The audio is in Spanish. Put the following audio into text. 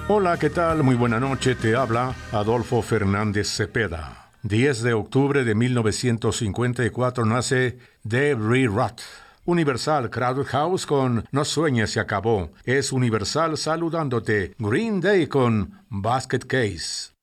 Hola, ¿qué tal? Muy buena noche, te habla Adolfo Fernández Cepeda. 10 de octubre de 1954 nace Dave Roth. Universal Crowded House con No sueñes, se acabó. Es Universal saludándote. Green Day con Basket Case.